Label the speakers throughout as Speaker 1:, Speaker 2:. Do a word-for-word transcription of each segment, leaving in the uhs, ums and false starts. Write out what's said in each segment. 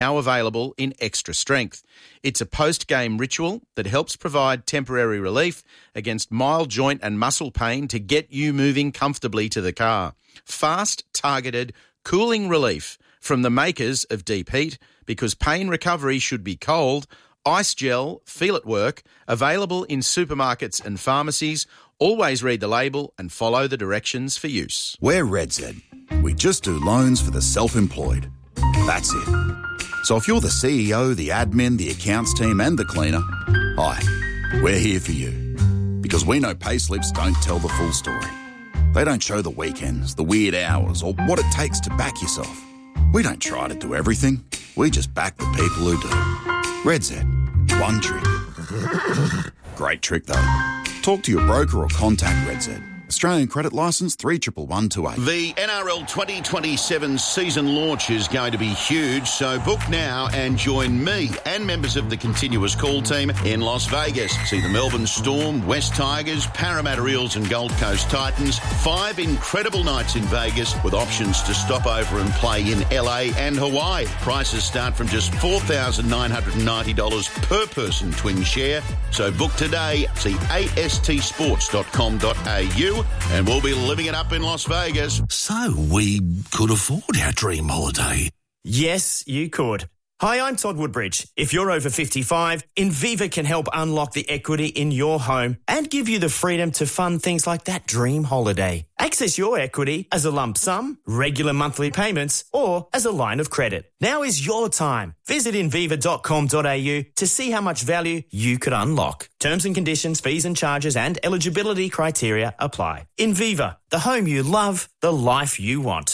Speaker 1: now available in extra strength. It's a post-game ritual that helps provide temporary relief against mild joint and muscle pain to get you moving comfortably to the car. Fast, targeted, cooling relief from the makers of Deep Heat, because pain recovery should be cold. Ice Gel, feel it work, available in supermarkets and pharmacies. Always read the label and follow the directions for use.
Speaker 2: We're RedZ. We just do loans for the self-employed. That's it. So if you're the C E O, the admin, the accounts team and the cleaner, hi, we're here for you. Because we know payslips don't tell the full story. They don't show the weekends, the weird hours, or what it takes to back yourself. We don't try to do everything. We just back the people who do. RedZ. One trick. Great trick, though. Talk to your broker or contact RedZ. Australian credit licence three one one two eight.
Speaker 3: The N R L twenty twenty-seven season launch is going to be huge, so book now and join me and members of the Continuous Call team in Las Vegas. See the Melbourne Storm, West Tigers, Parramatta Eels and Gold Coast Titans. Five incredible nights in Vegas with options to stop over and play in L A and Hawaii. Prices start from just four thousand nine hundred ninety dollars per person twin share. So book today. See a s t sports dot com dot a u. And we'll be living it up in Las Vegas.
Speaker 4: So we could afford our dream holiday.
Speaker 5: Yes, you could. Hi, I'm Todd Woodbridge. If you're over fifty-five, Inviva can help unlock the equity in your home and give you the freedom to fund things like that dream holiday. Access your equity as a lump sum, regular monthly payments, or as a line of credit. Now is your time. Visit inviva dot com dot a u to see how much value you could unlock. Terms and conditions, fees and charges and eligibility criteria apply. Inviva, the home you love, the life you want.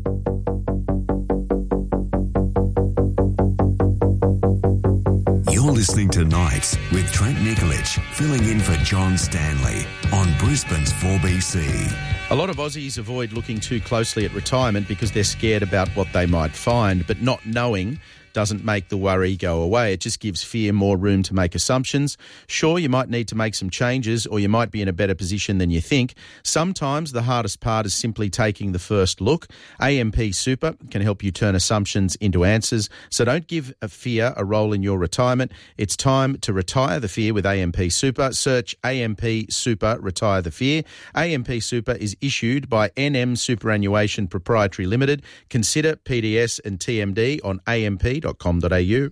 Speaker 4: You're listening to Nights with Trent Nikolic, filling in for John Stanley on Brisbane's four B C.
Speaker 1: A lot of Aussies avoid looking too closely at retirement because they're scared about what they might find, but not knowing doesn't make the worry go away. It just gives fear more room to make assumptions. Sure, you might need to make some changes or you might be in a better position than you think. Sometimes the hardest part is simply taking the first look. A M P Super can help you turn assumptions into answers. So don't give a fear a role in your retirement. It's time to retire the fear with A M P Super. Search A M P Super Retire the Fear. A M P Super is issued by N M Superannuation Proprietary Limited. Consider P D S and T M D on a m p dot com dot a u.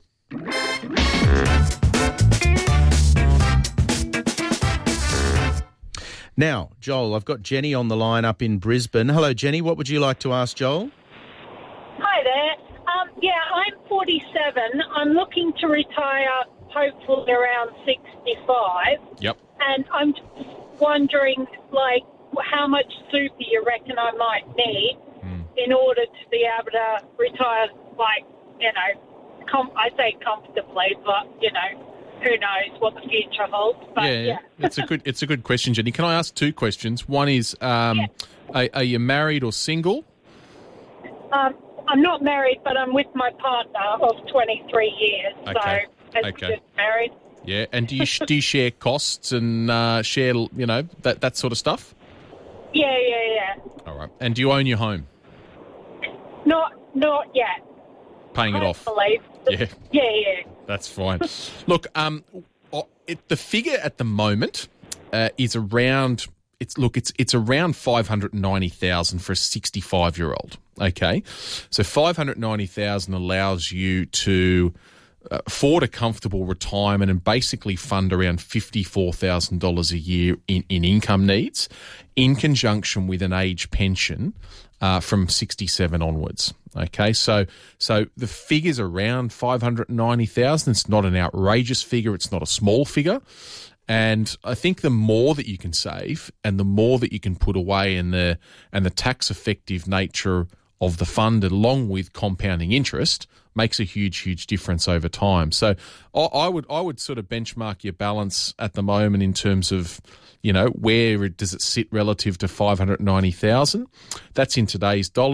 Speaker 1: Now, Joel, I've got Jenny on the line up in Brisbane. Hello, Jenny. What would you like to ask Joel?
Speaker 6: Hi there. Um, yeah, I'm forty-seven. I'm looking to retire hopefully around sixty-five.
Speaker 1: Yep.
Speaker 6: And I'm just wondering, like, how much super you reckon I might need mm. in order to be able to retire, like, you know, com- I say comfortably, but, you know, who knows what the future holds. But,
Speaker 7: yeah,
Speaker 6: yeah.
Speaker 7: it's a good it's a good question, Jenny. Can I ask two questions? One is, um,
Speaker 6: yeah.
Speaker 7: are, are you married or single?
Speaker 6: Um, I'm not married, but I'm with my partner of twenty-three years,
Speaker 7: okay.
Speaker 6: so as
Speaker 7: okay.
Speaker 6: good married.
Speaker 7: Yeah, and do you do you share costs and uh, share, you know, that, that sort of stuff?
Speaker 6: Yeah, yeah, yeah.
Speaker 7: All right. And do you own your home?
Speaker 6: Not, not yet.
Speaker 7: Paying it off?
Speaker 6: Believe.
Speaker 7: Yeah.
Speaker 6: Yeah, yeah.
Speaker 7: That's fine. Look, um, it, the figure at the moment uh, is around. It's look, it's it's around five hundred ninety thousand for a sixty-five-year-old. Okay, so five hundred ninety thousand allows you to uh, afford a comfortable retirement and basically fund around fifty-four thousand dollars a year in, in income needs, in conjunction with an age pension uh, from sixty-seven onwards. Okay, so so the figure's around five hundred ninety thousand. It's not an outrageous figure. It's not a small figure. And I think the more that you can save and the more that you can put away and the and the tax effective nature of the fund along with compounding interest makes a huge, huge difference over time. So I, I would I would sort of benchmark your balance at the moment in terms of, you know, where does it sit relative to five hundred ninety thousand? That's in today's dollars.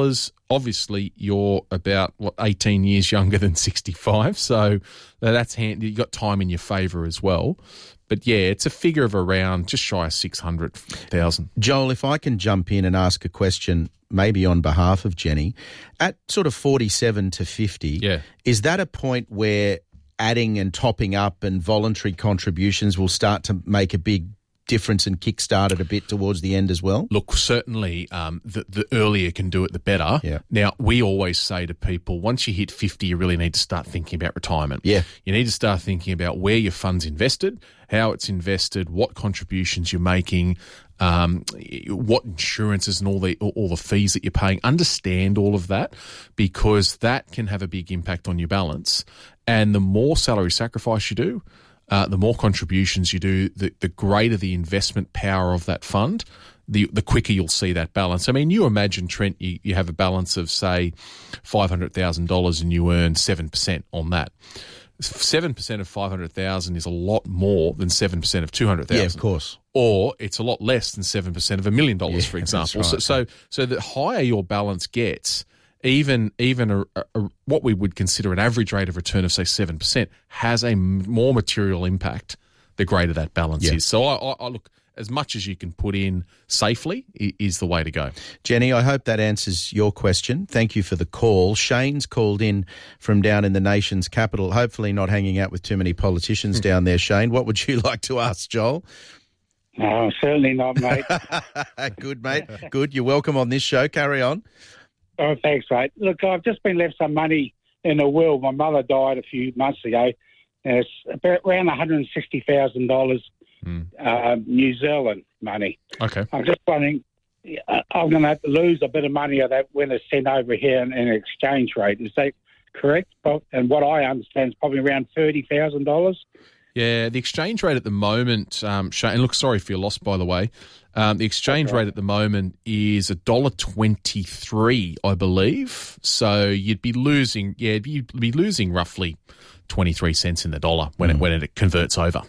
Speaker 7: Obviously, you're about, what, eighteen years younger than sixty-five, so that's handy. You've got time in your favour as well. But, yeah, it's a figure of around just shy of six hundred thousand.
Speaker 1: Joel, if I can jump in and ask a question, maybe on behalf of Jenny, at sort of forty-seven to fifty,
Speaker 7: yeah.
Speaker 1: is that a point where adding and topping up and voluntary contributions will start to make a big difference and kickstart it a bit towards the end as well?
Speaker 7: Look, certainly um, the, the earlier you can do it, the better.
Speaker 1: Yeah.
Speaker 7: Now, we always say to people, once you hit fifty, you really need to start thinking about retirement.
Speaker 1: Yeah.
Speaker 7: You need to start thinking about where your fund's invested, how it's invested, what contributions you're making, um, what insurances and all the all the fees that you're paying. Understand all of that, because that can have a big impact on your balance. And the more salary sacrifice you do, Uh, the more contributions you do, the, the greater the investment power of that fund, the the quicker you'll see that balance. I mean, you imagine, Trent, you, you have a balance of, say, five hundred thousand dollars and you earn seven percent on that. seven percent of five hundred thousand dollars is a lot more than seven percent of two hundred thousand dollars.
Speaker 1: Yeah, of course.
Speaker 7: Or it's a lot less than seven percent of a million dollars, for example.
Speaker 1: That's right.
Speaker 7: So, so, so the higher your balance gets, even even a, a, what we would consider an average rate of return of, say, seven percent has a more material impact the greater that balance
Speaker 1: yeah.
Speaker 7: is. So I, I, I look, as much as you can put in safely is the way to go.
Speaker 1: Jenny, I hope that answers your question. Thank you for the call. Shane's called in from down in the nation's capital, hopefully not hanging out with too many politicians down there. Shane, what would you like to ask Joel?
Speaker 8: No, certainly not, mate.
Speaker 1: Good, mate. Good. You're welcome on this show. Carry on.
Speaker 8: Oh, thanks, mate. Look, I've just been left some money in a will. My mother died a few months ago. And it's about around one hundred sixty thousand dollars mm. uh, New Zealand money.
Speaker 7: Okay.
Speaker 8: I'm just wondering, I'm going to have to lose a bit of money of that when it's sent over here in an exchange rate. Is that correct? And what I understand is probably around thirty thousand dollars.
Speaker 7: Yeah, the exchange rate at the moment, um, Shane, and look, sorry for your loss, by the way. Um, the exchange
Speaker 8: right.
Speaker 7: rate at the moment is one dollar twenty-three, I believe. So you'd be losing, yeah, you'd be losing roughly twenty-three cents in the dollar when mm. it when it converts over.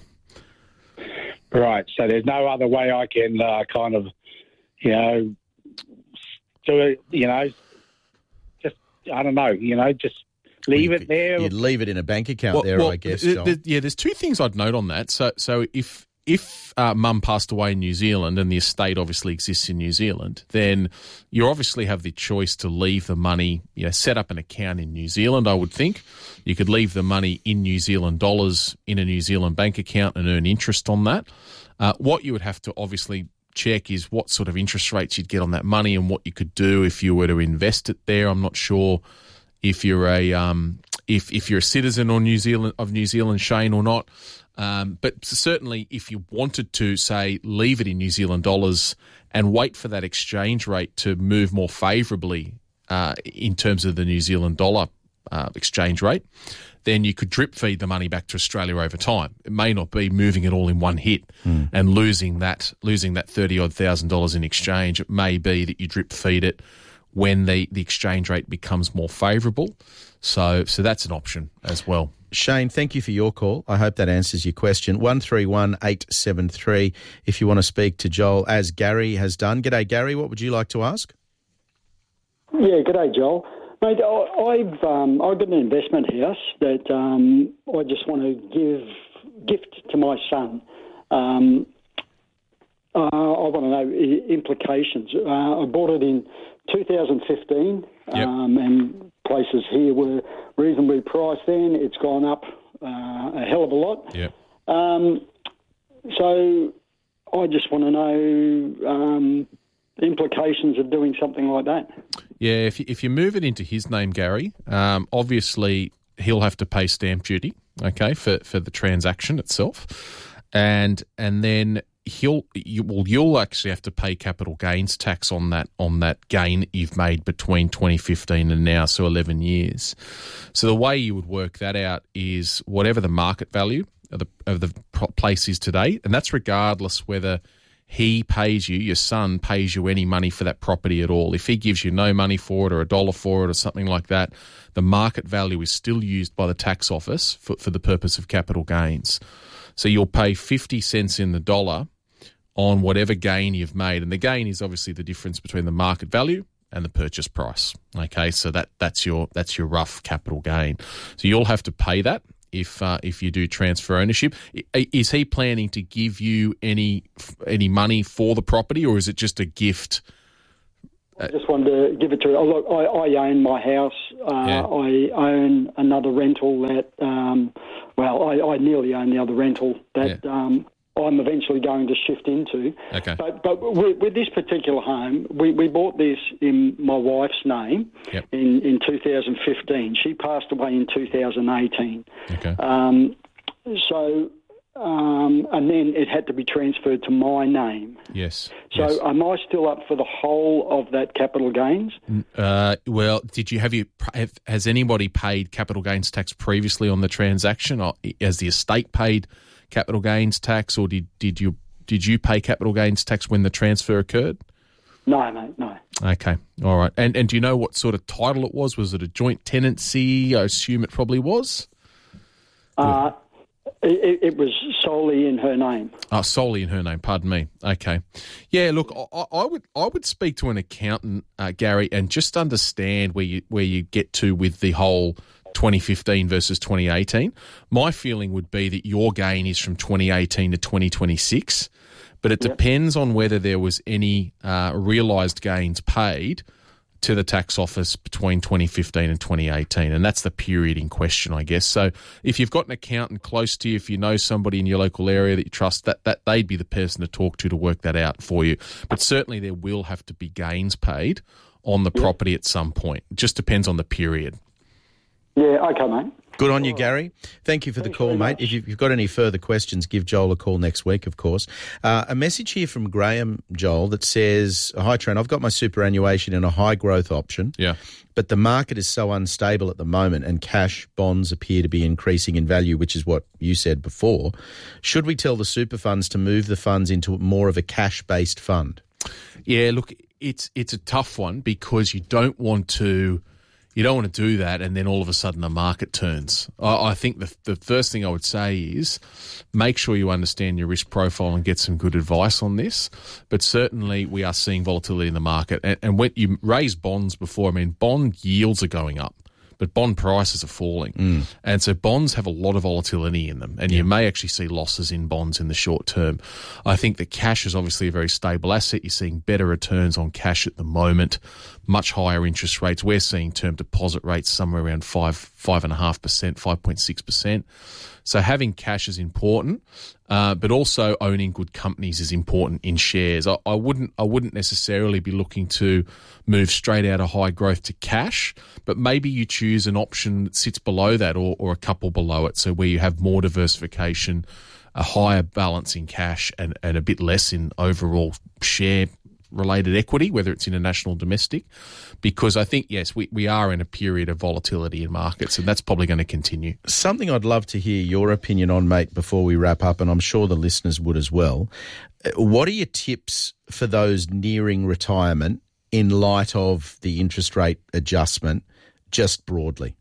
Speaker 8: Right. So there's no other way I can uh, kind of, you know, do it. You know, just I don't know. You know, just. Leave
Speaker 1: well,
Speaker 8: it there.
Speaker 1: You'd leave it in a bank account
Speaker 7: well,
Speaker 1: there,
Speaker 7: well,
Speaker 1: I guess,
Speaker 7: th-
Speaker 1: Joel.
Speaker 7: th- yeah, there's two things I'd note on that. So so if if uh, mum passed away in New Zealand and the estate obviously exists in New Zealand, then you obviously have the choice to leave the money, you know, set up an account in New Zealand, I would think. You could leave the money in New Zealand dollars in a New Zealand bank account and earn interest on that. Uh, what you would have to obviously check is what sort of interest rates you'd get on that money and what you could do if you were to invest it there. I'm not sure if you're a um, if if you're a citizen or New Zealand of New Zealand, Shane, or not. Um, but certainly, if you wanted to, say, leave it in New Zealand dollars and wait for that exchange rate to move more favourably uh, in terms of the New Zealand dollar uh, exchange rate, then you could drip feed the money back to Australia over time. It may not be moving it all in one hit mm. and losing that losing that thirty odd thousand dollars in exchange. It may be that you drip feed it when the, the exchange rate becomes more favourable. So so that's an option as well.
Speaker 1: Shane, thank you for your call. I hope that answers your question. one three one eight seven three if you want to speak to Joel, as Gary has done. G'day, Gary. What would you like to ask?
Speaker 9: Yeah, g'day, Joel. Mate, I, I've um, I've got an investment house that um, I just want to give gift to my son. Um, uh, I want to know implications. Uh, I bought it in two thousand fifteen,
Speaker 7: yep.
Speaker 9: um, and places here were reasonably priced then. It's gone up uh, a hell of a lot.
Speaker 7: Yep.
Speaker 9: Um, so I just want to know um, the implications of doing something like that.
Speaker 7: Yeah, if you, if you move it into his name, Gary, um, obviously he'll have to pay stamp duty, okay, for, for the transaction itself, and and then he'll you, well you'll actually have to pay capital gains tax on that on that gain that you've made between twenty fifteen and now, so eleven years. So the way you would work that out is whatever the market value of the of the place is today, and that's regardless whether he pays you, your son pays you any money for that property at all. If he gives you no money for it or a dollar for it or something like that, the market value is still used by the tax office for, for the purpose of capital gains. So you'll pay fifty cents in the dollar on whatever gain you've made. And the gain is obviously the difference between the market value and the purchase price. Okay, so that that's your that's your rough capital gain. So you'll have to pay that if uh, if you do transfer ownership. Is he planning to give you any any money for the property, or is it just a gift?
Speaker 9: I just wanted to give it to her. Oh, look, I, I own my house. Uh,
Speaker 7: Yeah.
Speaker 9: I own another rental that, um, well, I, I nearly own the other rental that
Speaker 7: Yeah.
Speaker 9: um, I'm eventually going to shift into.
Speaker 7: Okay.
Speaker 9: But but with, with this particular home, we, we bought this in my wife's name
Speaker 7: Yep.
Speaker 9: in, in two thousand fifteen. She passed away in two thousand eighteen.
Speaker 7: Okay.
Speaker 9: Um, so, um, and then it had to be transferred to my name.
Speaker 7: Yes.
Speaker 9: So
Speaker 7: yes.
Speaker 9: am I still up for the whole of that capital gains?
Speaker 7: Uh, well, did you have you have, has anybody paid capital gains tax previously on the transaction? Or has the estate paid capital gains tax, or did, did you did you pay capital gains tax when the transfer occurred?
Speaker 9: No, mate, no.
Speaker 7: Okay, all right. And and do you know what sort of title it was? Was it a joint tenancy? I assume it probably was.
Speaker 9: Uh, it, it was solely in her name.
Speaker 7: Oh, solely in her name. Pardon me. Okay. Yeah. Look, I, I would I would speak to an accountant, uh, Gary, and just understand where you where you get to with the whole twenty fifteen versus twenty eighteen. My feeling would be that your gain is from twenty eighteen to twenty twenty-six, but it
Speaker 9: Yep.
Speaker 7: depends on whether there was any uh, realised gains paid to the tax office between twenty fifteen and twenty eighteen, and that's the period in question, I guess. So if you've got an accountant close to you, if you know somebody in your local area that you trust, that, that they'd be the person to talk to to work that out for you. But certainly there will have to be gains paid on the property at some point. It just depends on the period.
Speaker 9: Yeah, okay, mate.
Speaker 1: Good on you, Gary. Thank you for the
Speaker 9: Thanks
Speaker 1: call,
Speaker 9: very
Speaker 1: mate.
Speaker 9: much.
Speaker 1: If you've you've got any further questions, give Joel a call next week, of course. Uh, a message here from Graham, Joel, that says, hi, Trent, I've got my superannuation in a high-growth option,
Speaker 7: Yeah.
Speaker 1: but the market is so unstable at the moment and cash bonds appear to be increasing in value, which is what you said before. Should we tell the super funds to move the funds into more of a cash-based fund?
Speaker 7: Yeah, look, it's it's a tough one because you don't want to you don't want to do that and then all of a sudden the market turns. I, I think the the first thing I would say is make sure you understand your risk profile and get some good advice on this. But certainly we are seeing volatility in the market. And, and when you raised bonds before, I mean, bond yields are going up, but bond prices are falling. Mm. And so bonds have a lot of volatility in them, and yeah. you may actually see losses in bonds in the short term. I think that cash is obviously a very stable asset. You're seeing better returns on cash at the moment, much higher interest rates. We're seeing term deposit rates somewhere around five, five and a half percent, five point six percent. So having cash is important, uh, but also owning good companies is important in shares. I, I wouldn't, I wouldn't necessarily be looking to move straight out of high growth to cash, but maybe you choose an option that sits below that or, or a couple below it. So where you have more diversification, a higher balance in cash and, and a bit less in overall share related equity, whether it's international or domestic, because I think, yes, we, we are in a period of volatility in markets, and that's probably going to continue.
Speaker 1: Something I'd love to hear your opinion on, mate, before we wrap up, and I'm sure the listeners would as well. What are your tips for those nearing retirement in light of the interest rate adjustment, just broadly?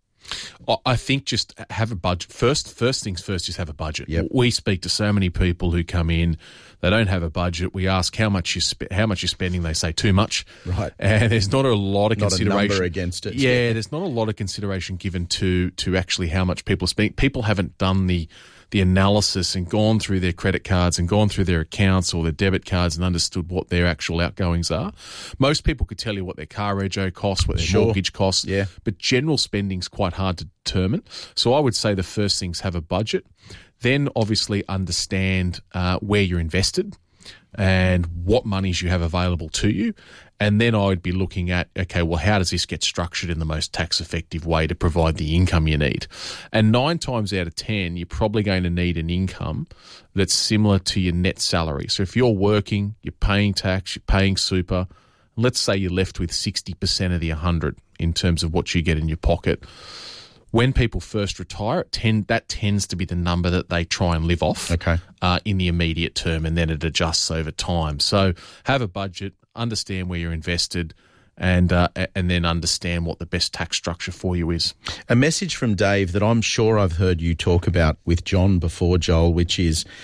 Speaker 7: I think just have a budget. First, first things first, just have a budget.
Speaker 1: Yep.
Speaker 7: We speak to so many people who come in, they don't have a budget. We ask how much you spe- how much you're spending. They say too much.
Speaker 1: Right.
Speaker 7: And there's not a lot of
Speaker 1: not
Speaker 7: consideration.
Speaker 1: A number against it.
Speaker 7: Yeah, yeah, there's not a lot of consideration given to to actually how much people are spending. People haven't done the the analysis and gone through their credit cards and gone through their accounts or their debit cards and understood what their actual outgoings are. Most people could tell you what their car rego costs, what their
Speaker 1: Sure.
Speaker 7: mortgage costs,
Speaker 1: Yeah.
Speaker 7: but general spending's quite hard to determine. So I would say the first thing's have a budget, then obviously understand uh, where you're invested and what monies you have available to you. And then I would be looking at, okay, well, how does this get structured in the most tax-effective way to provide the income you need? And nine times out of ten, you're probably going to need an income that's similar to your net salary. So if you're working, you're paying tax, you're paying super, let's say you're left with sixty percent of the one hundred in terms of what you get in your pocket. When people first retire, it tend, that tends to be the number that they try and live off
Speaker 1: Okay.
Speaker 7: uh, in the immediate term, and then it adjusts over time. So have a budget, understand where you're invested, and uh, and then understand what the best tax structure for you is.
Speaker 1: A message from Dave that I'm sure I've heard you talk about with John before, Joel, which is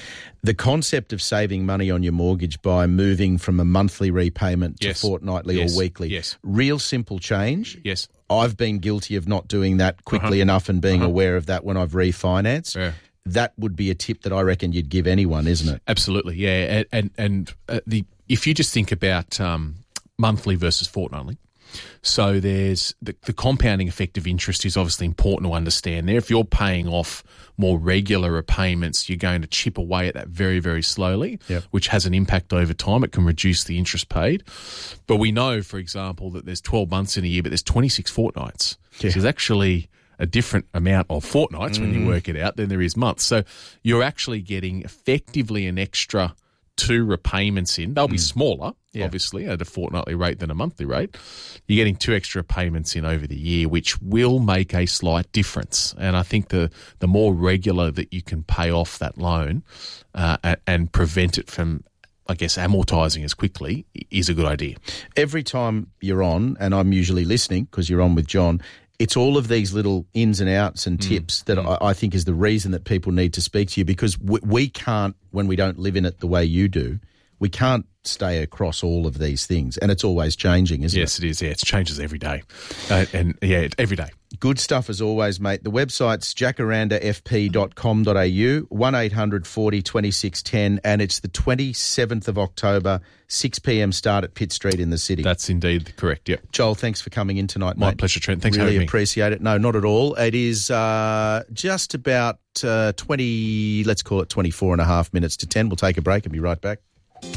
Speaker 1: The concept of saving money on your mortgage by moving from a monthly repayment to
Speaker 7: Yes.
Speaker 1: fortnightly
Speaker 7: Yes.
Speaker 1: or weekly.
Speaker 7: Yes.
Speaker 1: Real simple change.
Speaker 7: Yes.
Speaker 1: I've been guilty of not doing that quickly
Speaker 7: Uh-huh.
Speaker 1: enough and being
Speaker 7: Uh-huh.
Speaker 1: aware of that when I've refinanced.
Speaker 7: Yeah.
Speaker 1: That would be a tip that I reckon you'd give anyone, isn't it?
Speaker 7: Absolutely, yeah. And and, and uh, the if you just think about um, monthly versus fortnightly, so there's the, the compounding effect of interest is obviously important to understand there. If you're paying off more regular repayments, you're going to chip away at that very, very slowly,
Speaker 1: Yep.
Speaker 7: which has an impact over time. It can reduce the interest paid. But we know, for example, that there's twelve months in a year, but there's twenty-six fortnights.
Speaker 1: Yeah.
Speaker 7: So there's actually a different amount of fortnights when you work it out than there is months. So you're actually getting effectively an extra two repayments in. They'll be smaller,
Speaker 1: Yeah.
Speaker 7: obviously, at a fortnightly rate than a monthly rate. You're getting two extra payments in over the year, which will make a slight difference. And I think the, the more regular that you can pay off that loan uh, and, and prevent it from, I guess, amortising as quickly is a good idea.
Speaker 1: Every time you're on, and I'm usually listening because you're on with John, it's all of these little ins and outs and tips that I, I think is the reason that people need to speak to you, because we, we can't, when we don't live in it the way you do, we can't stay across all of these things. And it's always changing, isn't
Speaker 7: Yes, it is. Yeah, it changes every day. Uh, and, yeah, it, every day.
Speaker 1: it? Good stuff as always, mate. The website's jacaranda f p dot com dot a u, one eight hundred forty twenty-six ten, and it's the twenty-seventh of October, six p.m. start at Pitt Street in the city.
Speaker 7: That's indeed correct, yep.
Speaker 1: Joel, thanks for coming in tonight,
Speaker 7: My
Speaker 1: mate.
Speaker 7: pleasure, Trent. Thanks for
Speaker 1: really
Speaker 7: having me.
Speaker 1: appreciate it. No, not at all. It is uh, just about uh, twenty, let's call it twenty-four and a half minutes to ten. We'll take a break and be right back.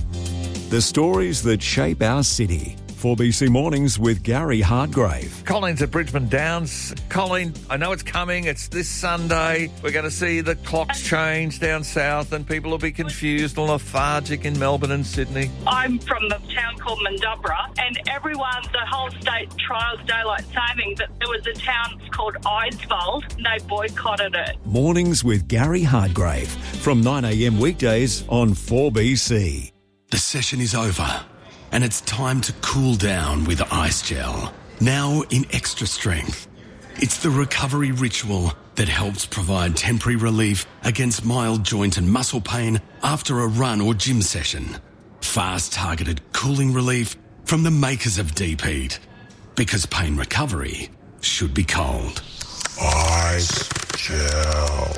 Speaker 4: The stories that shape our city. four B C Mornings with Gary Hardgrave.
Speaker 10: Colleen's at Bridgman Downs. Colleen, I know it's coming. It's this Sunday. We're going to see the clocks change down south and people will be confused and lethargic in Melbourne and Sydney.
Speaker 11: I'm from the town called Mandubra, and everyone, the whole state trials daylight saving, but there was a town called Eidsvold, and they boycotted it.
Speaker 4: Mornings with Gary Hardgrave from nine a.m. weekdays on four B C.
Speaker 12: The session is over, and it's time to cool down with Ice Gel. Now in extra strength. It's the recovery ritual that helps provide temporary relief against mild joint and muscle pain after a run or gym session. Fast targeted cooling relief from the makers of Deep Heat. Because pain recovery should be cold. Ice Gel.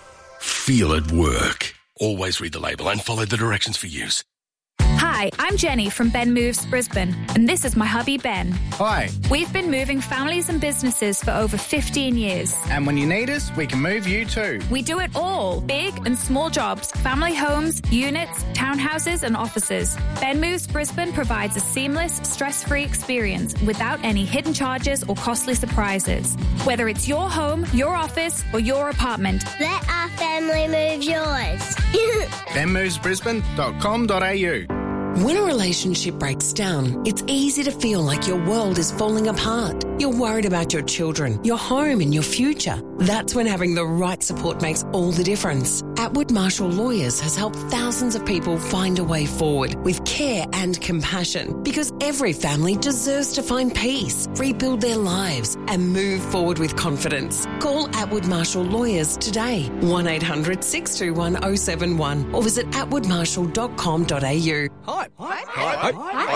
Speaker 12: Feel it work. Always read the label and follow the directions for use.
Speaker 13: Hi, I'm Jenny from Ben Moves Brisbane, and this is my hubby Ben.
Speaker 14: Hi.
Speaker 13: We've been moving families and businesses for over fifteen years.
Speaker 14: And when you need us, we can move you too.
Speaker 13: We do it all, big and small jobs, family homes, units, townhouses and offices. Ben Moves Brisbane provides a seamless, stress-free experience without any hidden charges or costly surprises. Whether it's your home, your office or your apartment.
Speaker 15: Let our family move yours.
Speaker 14: ben moves brisbane dot com dot a u.
Speaker 16: When a relationship breaks down, it's easy to feel like your world is falling apart. You're worried about your children, your home and your future. That's when having the right support makes all the difference. Atwood Marshall Lawyers has helped thousands of people find a way forward with care and compassion, because every family deserves to find peace, rebuild their lives and move forward with confidence. Call Atwood Marshall Lawyers today, one eight hundred six two one oh seven one, or visit atwood marshall dot com dot a u.
Speaker 10: Hype. Hype.
Speaker 16: Hype.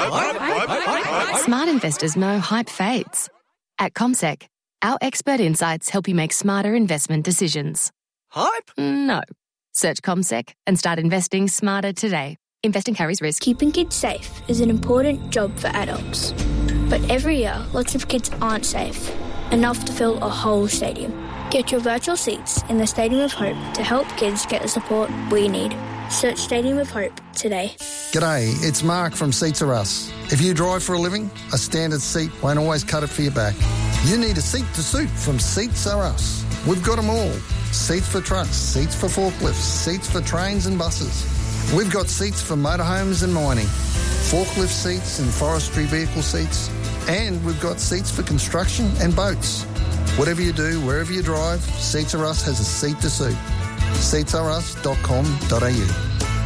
Speaker 16: Hype.
Speaker 17: Smart investors know hype fades. At CommSec, our expert insights help you make smarter investment decisions.
Speaker 10: Hype?
Speaker 17: No. Search CommSec and start investing smarter today. Investing carries risk.
Speaker 18: Keeping kids safe is an important job for adults. But every year, lots of kids aren't safe, enough to fill a whole stadium. Get your virtual seats in the Stadium of Hope to help kids get the support we need. Search Stadium of Hope today.
Speaker 19: G'day, it's Mark from Seats Are Us. If you drive for a living, a standard seat won't always cut it for your back. You need a seat to suit from Seats Are Us. We've got them all. Seats for trucks, seats for forklifts, seats for trains and buses. We've got seats for motorhomes and mining, forklift seats and forestry vehicle seats, and we've got seats for construction and boats. Whatever you do, wherever you drive, Seats Are Us has a seat to suit. seats are us dot com dot a u.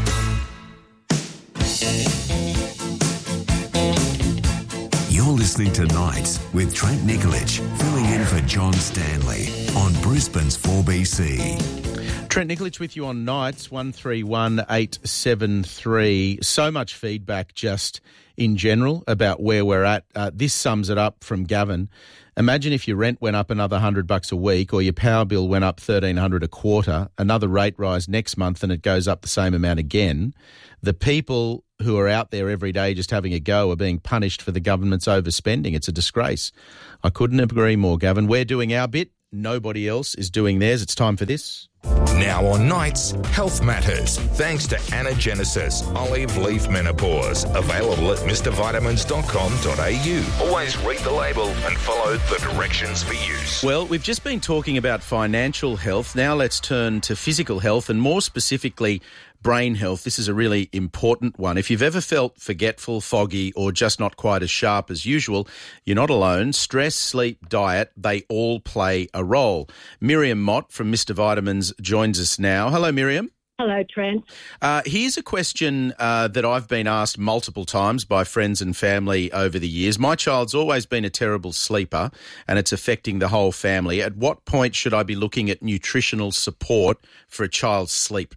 Speaker 4: You're listening to Nights with Trent Nikolic, filling in for John Stanley on Brisbane's four B C.
Speaker 1: Trent Nikolic with you on nights, one three one eight seven three. So much feedback just in general about where we're at. Uh, this sums it up from Gavin. Imagine if your rent went up another one hundred bucks a week or your power bill went up thirteen hundred a quarter, another rate rise next month and it goes up the same amount again. The people who are out there every day just having a go are being punished for the government's overspending. It's a disgrace. I couldn't agree more, Gavin. We're doing our bit. Nobody else is doing theirs. It's time for this.
Speaker 20: Now on Nights, Health Matters, thanks to Anagenesis Olive Leaf Menopause, available at mr vitamins dot com dot a u. Always read the label and follow the directions for use.
Speaker 1: Well, we've just been talking about financial health. Now let's turn to physical health and more specifically brain health. This is a really important one. If you've ever felt forgetful, foggy, or just not quite as sharp as usual, you're not alone. Stress, sleep, diet, they all play a role. Miriam Mott from Mister Vitamins joins us now. Hello, Miriam.
Speaker 21: Hello, Trent.
Speaker 1: Uh, here's a question uh, that I've been asked multiple times by friends and family over the years. My child's always been a terrible sleeper and it's affecting the whole family. At what point should I be looking at nutritional support for a child's sleep?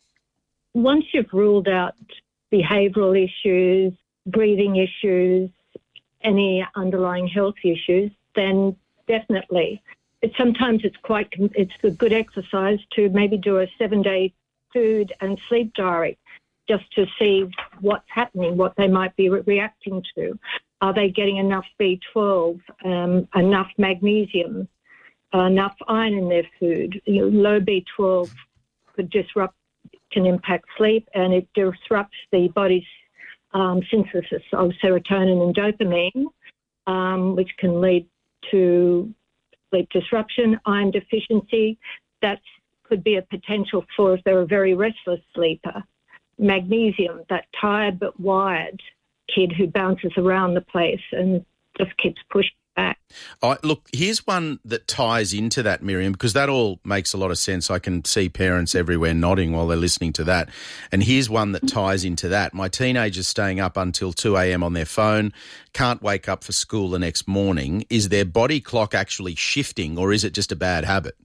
Speaker 21: Once you've ruled out behavioural issues, breathing issues, any underlying health issues, then definitely. It, sometimes it's quite, it's a good exercise to maybe do a seven-day food and sleep diary just to see what's happening, what they might be re- reacting to. Are they getting enough B twelve, um, enough magnesium, enough iron in their food? You know, low B twelve could disrupt can impact sleep and it disrupts the body's um, synthesis of serotonin and dopamine, um, which can lead to sleep disruption, iron deficiency. That could be a potential for if they're a very restless sleeper. Magnesium, that tired but wired kid who bounces around the place and just keeps pushing back.
Speaker 1: I, look, here's one that ties into that, Miriam, because that all makes a lot of sense. I can see parents everywhere nodding while they're listening to that. And here's one that ties into that. My teenager's staying up until two a.m. on their phone, can't wake up for school the next morning. Is their body clock actually shifting or is it just a bad habit?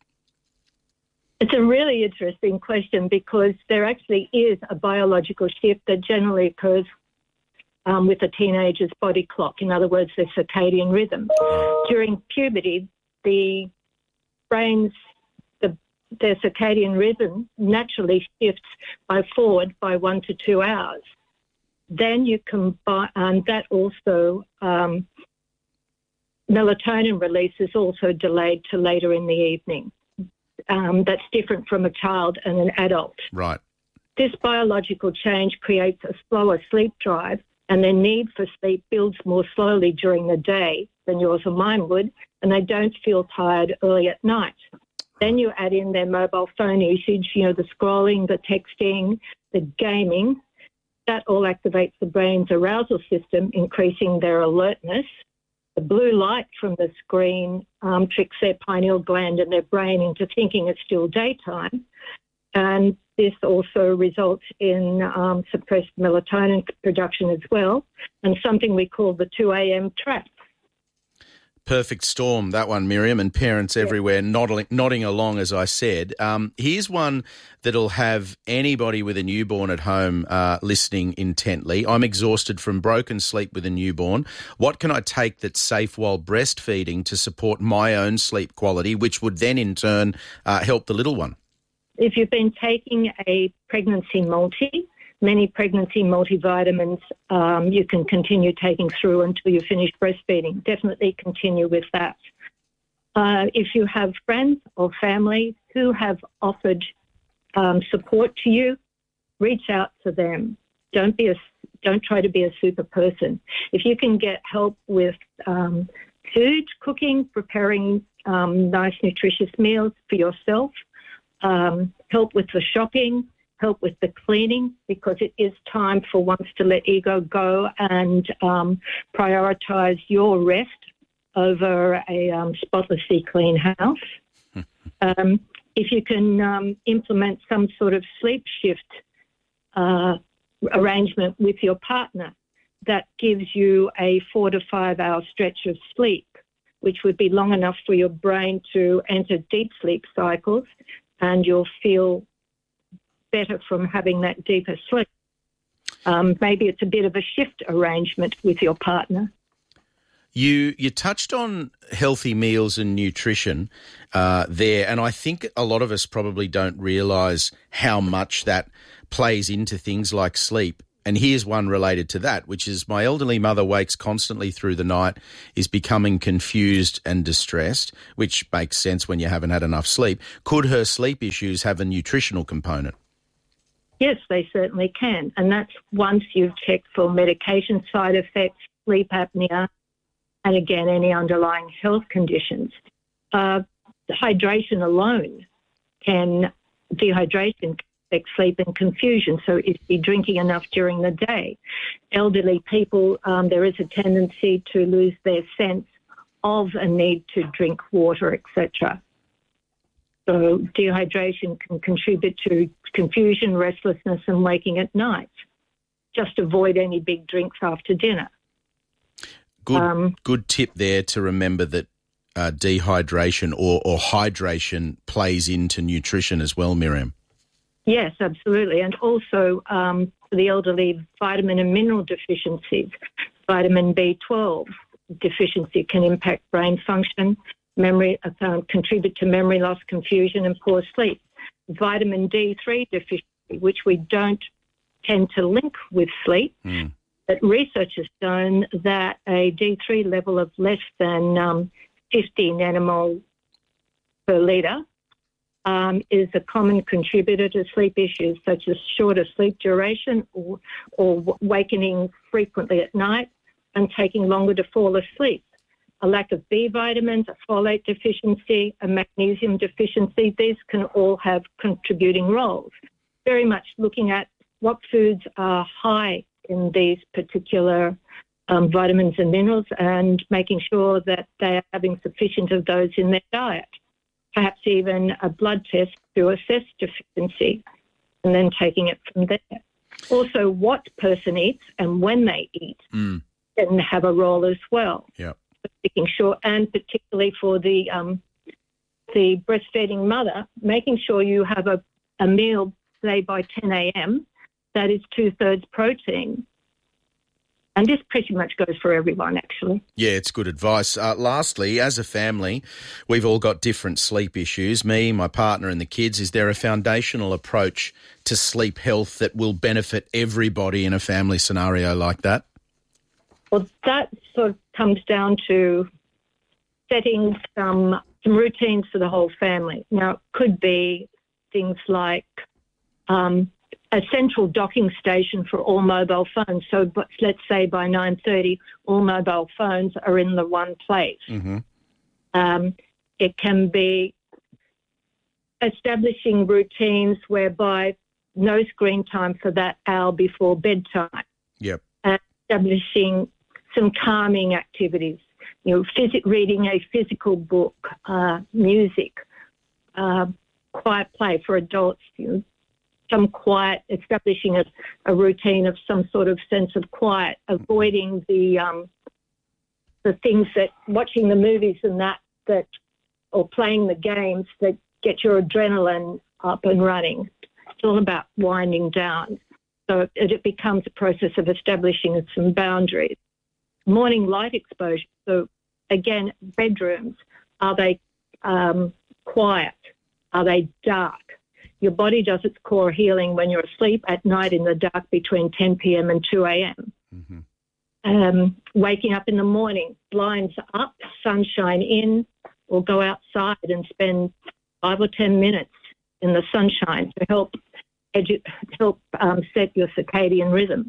Speaker 21: It's a really interesting question because there actually is a biological shift that generally occurs Um, with a teenager's body clock, in other words, their circadian rhythm. During puberty, the brain's, the, their circadian rhythm naturally shifts by forward by one to two hours. Then you combine, and that also, um, melatonin release is also delayed to later in the evening. Um, that's different from a child and an adult.
Speaker 1: Right.
Speaker 21: This biological change creates a slower sleep drive, and their need for sleep builds more slowly during the day than yours or mine would, and they don't feel tired early at night. Then you add in their mobile phone usage, you know, the scrolling, the texting, the gaming. That all activates the brain's arousal system, increasing their alertness. The blue light from the screen um, tricks their pineal gland and their brain into thinking it's still daytime. And this also results in um, suppressed melatonin production as well, and something we call the two a.m. trap.
Speaker 1: Perfect storm, that one, Miriam, and parents yeah. everywhere nodding, nodding along, as I said. Um, here's one that'll have anybody with a newborn at home uh, listening intently. I'm exhausted from broken sleep with a newborn. What can I take that's safe while breastfeeding to support my own sleep quality, which would then in turn uh, help the little one?
Speaker 21: If you've been taking a pregnancy multi, many pregnancy multivitamins um, you can continue taking through until you finish breastfeeding. Definitely continue with that. Uh, if you have friends or family who have offered um, support to you, reach out to them. Don't be a, don't try to be a super person. If you can get help with um, food, cooking, preparing um, nice, nutritious meals for yourself, Um, help with the shopping, help with the cleaning, because it is time for once to let ego go and um, prioritise your rest over a um, spotlessly clean house. um, if you can um, implement some sort of sleep shift uh, arrangement with your partner, that gives you a four to five hour stretch of sleep, which would be long enough for your brain to enter deep sleep cycles, and you'll feel better from having that deeper sleep. Um, maybe it's a bit of a shift arrangement with your partner.
Speaker 1: You you touched on healthy meals and nutrition uh, there, and I think a lot of us probably don't realise how much that plays into things like sleep. And here's one related to that, which is my elderly mother wakes constantly through the night, is becoming confused and distressed, which makes sense when you haven't had enough sleep. Could her sleep issues have a nutritional component?
Speaker 21: Yes, they certainly can. And that's once you've checked for medication side effects, sleep apnea, and again, any underlying health conditions. Uh, hydration alone can, dehydration can affect sleep and confusion. So if you're drinking enough during the day, elderly people, um, there is a tendency to lose their sense of a need to drink water, et cetera. So dehydration can contribute to confusion, restlessness, and waking at night. Just avoid any big drinks after dinner.
Speaker 1: Good,
Speaker 21: Um,
Speaker 1: good tip there to remember that uh, dehydration or, or hydration plays into nutrition as well, Miriam.
Speaker 21: Yes, absolutely. And also um, for the elderly, vitamin and mineral deficiencies. Vitamin B twelve deficiency can impact brain function, memory, uh, contribute to memory loss, confusion, and poor sleep. Vitamin D three deficiency, which we don't tend to link with sleep,
Speaker 1: Mm.
Speaker 21: but research has shown that a D three level of less than um, fifty nanomole per litre um, is a common contributor to sleep issues such as shorter sleep duration or, or awakening frequently at night and taking longer to fall asleep. A lack of B vitamins, a folate deficiency, a magnesium deficiency, these can all have contributing roles. Very much looking at what foods are high in these particular um, vitamins and minerals and making sure that they are having sufficient of those in their diet. Perhaps even a blood test to assess deficiency and then taking it from there. Also, what person eats and when they eat
Speaker 1: Mm.
Speaker 21: can have a role as well.
Speaker 1: Yeah.
Speaker 21: Making sure, and particularly for the um, the breastfeeding mother, making sure you have a, a meal, say, by ten a.m. that is two-thirds protein. And this pretty much goes for everyone, actually.
Speaker 1: Yeah, it's good advice. Uh, lastly, as a family, we've all got different sleep issues. Me, my partner and the kids. Is there a foundational approach to sleep health that will benefit everybody in a family scenario like that?
Speaker 21: Well, that sort of comes down to setting some some routines for the whole family. Now, it could be things like um, a central docking station for all mobile phones. So but let's say by nine thirty, all mobile phones are in the one place.
Speaker 1: Mm-hmm.
Speaker 21: Um, it can be establishing routines whereby no screen time for that hour before bedtime.
Speaker 1: Yep.
Speaker 21: And establishing some calming activities, you know, phys- reading a physical book, uh, music, uh, quiet play for adults, you know, some quiet, establishing a, a routine of some sort of sense of quiet, avoiding the um, the things that, watching the movies and that, that, or playing the games that get your adrenaline up and running. It's all about winding down. So it, it becomes a process of establishing some boundaries. Morning light exposure. So again, bedrooms, are they um, quiet? Are they dark? Your body does its core healing when you're asleep at night in the dark between ten p.m. and two a.m.
Speaker 1: Mm-hmm.
Speaker 21: Um, waking up in the morning, blinds up, sunshine in, or go outside and spend five or ten minutes in the sunshine to help edu- help um, set your circadian rhythm.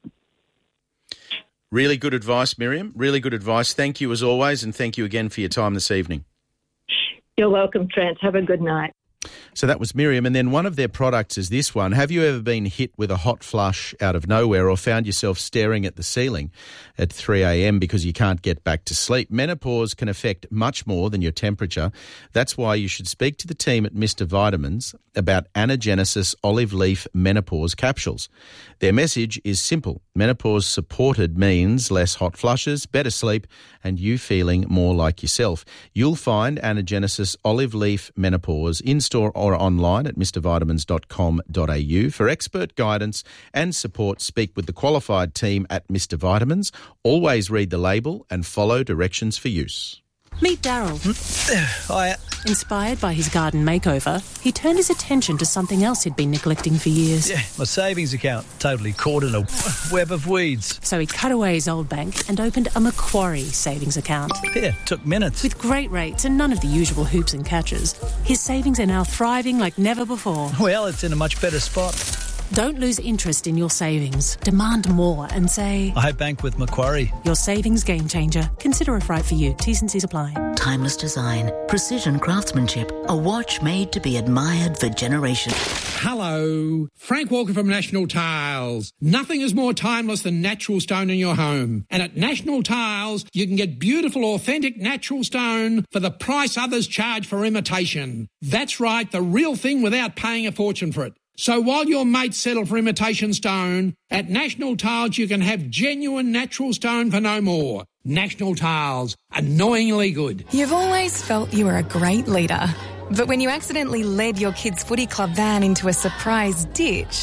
Speaker 1: Really good advice, Miriam. Really good advice. Thank you as always, and thank you again for your time this evening.
Speaker 21: You're welcome, Trent. Have a good night.
Speaker 1: So that was Miriam. And then one of their products is this one. Have you ever been hit with a hot flush out of nowhere or found yourself staring at the ceiling at three a.m. because you can't get back to sleep? Menopause can affect much more than your temperature. That's why you should speak to the team at Mister Vitamins about Anagenesis olive leaf menopause capsules. Their message is simple. Menopause supported means less hot flushes, better sleep, and you feeling more like yourself. You'll find Anagenesis olive leaf menopause in store or, or online at mr vitamins dot com dot a u. For expert guidance and support, speak with the qualified team at Mister Vitamins. Always read the label and follow directions for use.
Speaker 2: Meet Daryl.
Speaker 22: Hiya.
Speaker 2: Inspired by his garden makeover, he turned his attention to something else he'd been neglecting for years.
Speaker 22: Yeah, my savings account, totally caught in a web of weeds.
Speaker 2: So he cut away his old bank and opened a Macquarie savings account.
Speaker 22: Yeah, took minutes.
Speaker 2: With great rates and none of the usual hoops and catches, his savings are now thriving like never before.
Speaker 22: Well, it's in a much better spot.
Speaker 2: Don't lose interest in your savings. Demand more and say,
Speaker 22: I bank with Macquarie.
Speaker 2: Your savings game changer. Consider if right for you. T's and C's apply.
Speaker 23: Timeless design, precision craftsmanship, a watch made to be admired for generations.
Speaker 24: Hello, Frank Walker from National Tiles. Nothing is more timeless than natural stone in your home. And at National Tiles, you can get beautiful, authentic natural stone for the price others charge for imitation. That's right, the real thing without paying a fortune for it. So while your mates settle for imitation stone, at National Tiles you can have genuine natural stone for no more. National Tiles, annoyingly good.
Speaker 25: You've always felt you were a great leader. But when you accidentally led your kids' footy club van into a surprise ditch,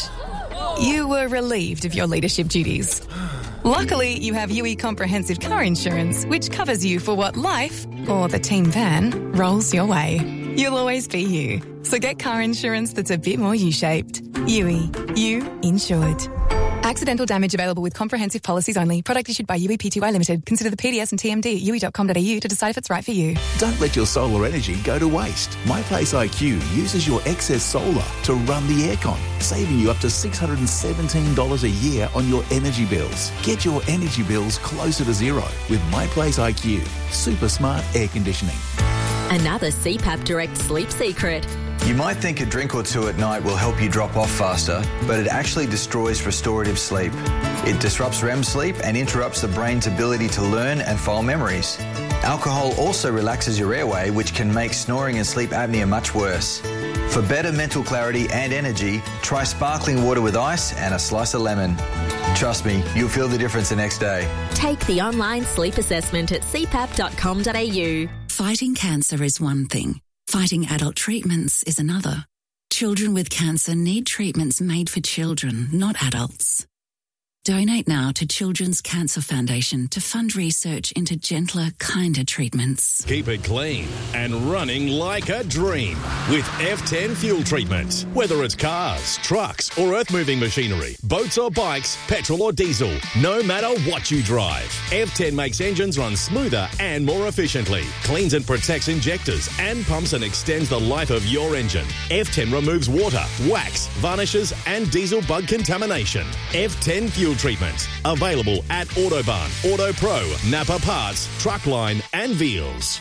Speaker 25: you were relieved of your leadership duties. Luckily, you have U E Comprehensive Car Insurance, which covers you for what life, or the team van, rolls your way. You'll always be you. So get car insurance that's a bit more U-shaped. U E. You insured. Accidental damage available with comprehensive policies only. Product issued by U E P T Y Limited. Consider the P D S and T M D at u e dot com dot a u to decide if it's right for you.
Speaker 26: Don't let your solar energy go to waste. MyPlace I Q uses your excess solar to run the aircon, saving you up to six hundred seventeen dollars a year on your energy bills. Get your energy bills closer to zero with MyPlace I Q. Super smart air conditioning.
Speaker 27: Another C PAP Direct sleep secret.
Speaker 28: You might think a drink or two at night will help you drop off faster, but it actually destroys restorative sleep. It disrupts R E M sleep and interrupts the brain's ability to learn and file memories. Alcohol also relaxes your airway, which can make snoring and sleep apnea much worse. For better mental clarity and energy, try sparkling water with ice and a slice of lemon. Trust me, you'll feel the difference the next day.
Speaker 27: Take the online sleep assessment at c pap dot com dot a u.
Speaker 29: Fighting cancer is one thing. Fighting adult treatments is another. Children with cancer need treatments made for children, not adults. Donate now to Children's Cancer Foundation to fund research into gentler, kinder treatments.
Speaker 30: Keep it clean and running like a dream with F ten fuel treatment. Whether it's cars, trucks or earth-moving machinery, boats or bikes, petrol or diesel, no matter what you drive, F ten makes engines run smoother and more efficiently, cleans and protects injectors and pumps and extends the life of your engine. F ten removes water, wax, varnishes and diesel bug contamination. F ten fuel treatment. Available at Autobarn, Auto Pro, Napa Parts, Truckline and Veals.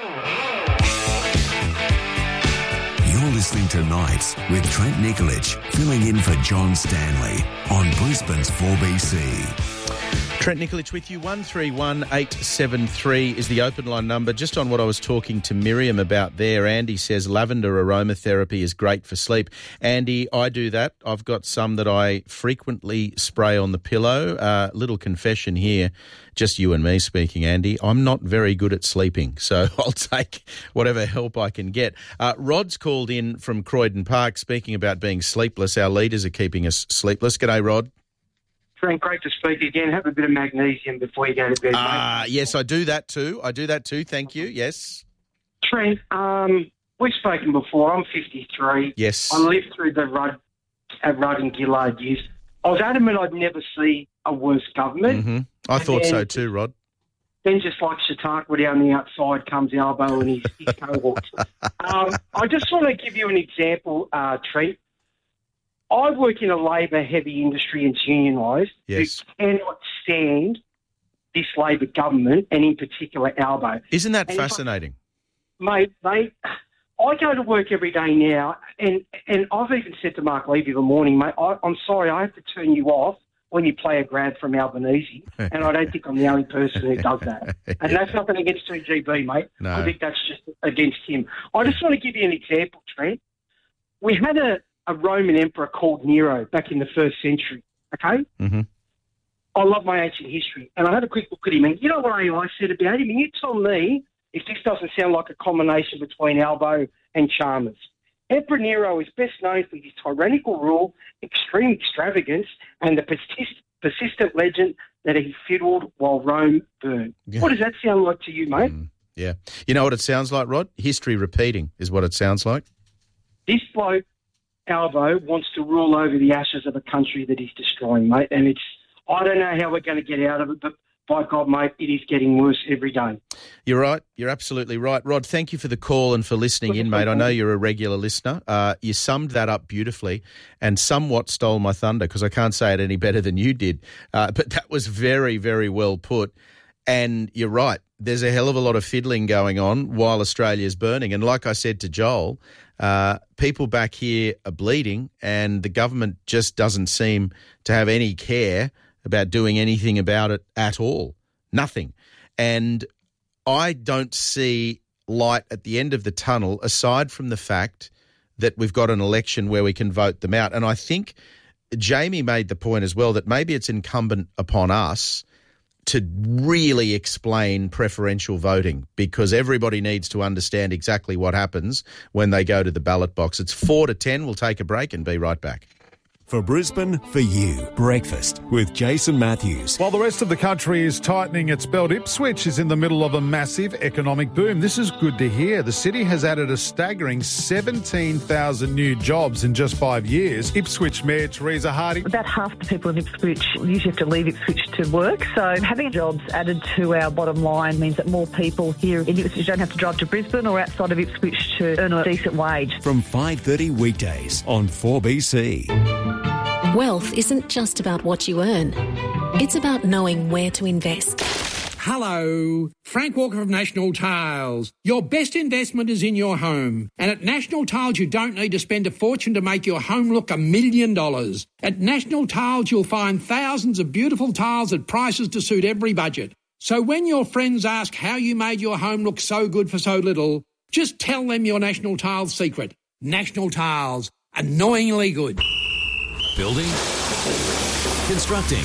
Speaker 4: You're listening to Nights with Trent Nikolic, filling in for John Stanley on Brisbane's four B C.
Speaker 1: Trent Nikolic with you. one three one eight seven three is the open line number. Just on what I was talking to Miriam about there, Andy says lavender aromatherapy is great for sleep. Andy, I do that. I've got some that I frequently spray on the pillow. Uh, little confession here, just you and me speaking, Andy. I'm not very good at sleeping, so I'll take whatever help I can get. Uh, Rod's called in from Croydon Park speaking about being sleepless. Our leaders are keeping us sleepless. G'day, Rod.
Speaker 31: Trent, great to speak again. Have a bit of magnesium before you go to bed, mate.
Speaker 1: Ah, uh, yes, I do that too. I do that too. Thank you. Yes.
Speaker 31: Trent, um, we've spoken before. I'm fifty-three.
Speaker 1: Yes.
Speaker 31: I lived through the Rudd, uh, Rudd and Gillard years. I was adamant I'd never see a worse government.
Speaker 1: Mm-hmm. I
Speaker 31: and
Speaker 1: thought
Speaker 31: then,
Speaker 1: so too, Rod.
Speaker 31: Then just like Chautauqua down the outside comes Albo and his, his cohorts. um, I just want to give you an example, uh, Trent. I work in a labour-heavy industry and it's unionised.
Speaker 1: Yes.
Speaker 31: Who cannot stand this Labor government, and in particular Albo.
Speaker 1: Isn't that
Speaker 31: and
Speaker 1: fascinating?
Speaker 31: I, mate, they, I go to work every day now, and, and I've even said to Mark Levy in the morning, mate, I, I'm sorry, I have to turn you off when you play a grad from Albanese, and I don't think I'm the only person who does that. And that's nothing against two G B, mate.
Speaker 1: No.
Speaker 31: I think that's just against him. I just want to give you an example, Trent. We had a a Roman emperor called Nero back in the first century, okay?
Speaker 1: Mm-hmm.
Speaker 31: I love my ancient history. And I had a quick look at him, and you know what A I said about him? And you tell me if this doesn't sound like a combination between Albo and Chalmers. Emperor is best known for his tyrannical rule, extreme extravagance, and the persist- persistent legend that he fiddled while Rome burned.
Speaker 1: Yeah.
Speaker 31: What does that sound like to you, mate?
Speaker 1: Mm, yeah. You know what it sounds like, Rod? History repeating is what it sounds like.
Speaker 31: This bloke, Albo, wants to rule over the ashes of a country that he's destroying, mate, and it's, I don't know how we're going to get out of it, but by God, mate, it is getting worse every day.
Speaker 1: You're right. You're absolutely right. Rod, thank you for the call and for listening in, mate. I know you're a regular listener. Uh, you summed that up beautifully and somewhat stole my thunder because I can't say it any better than you did. Uh, but that was very, very well put. And you're right. There's a hell of a lot of fiddling going on while Australia's burning. And like I said to Joel, uh, people back here are bleeding and the government just doesn't seem to have any care about doing anything about it at all. Nothing. And I don't see light at the end of the tunnel aside from the fact that we've got an election where we can vote them out. And I think Jamie made the point as well that maybe it's incumbent upon us to really explain preferential voting because everybody needs to understand exactly what happens when they go to the ballot box. It's four to ten. We'll take a break and be right back.
Speaker 30: For Brisbane, for you, breakfast with Jason Matthews.
Speaker 3: While the rest of the country is tightening its belt, Ipswich is in the middle of a massive economic boom. This is good to hear. The city has added a staggering seventeen thousand new jobs in just five years. Ipswich Mayor Teresa Harding.
Speaker 5: About half the people in Ipswich usually have to leave Ipswich to work, so having jobs added to our bottom line means that more people here in Ipswich don't have to drive to Brisbane or outside of Ipswich to earn a decent wage.
Speaker 30: From five thirty weekdays on four B C.
Speaker 27: Wealth isn't just about what you earn. It's about knowing where to invest.
Speaker 24: Hello, Frank Walker from National Tiles. Your best investment is in your home. And at National Tiles, you don't need to spend a fortune to make your home look a million dollars. At National Tiles, you'll find thousands of beautiful tiles at prices to suit every budget. So when your friends ask how you made your home look so good for so little, just tell them your National Tiles secret. National Tiles, annoyingly good.
Speaker 6: Building, constructing,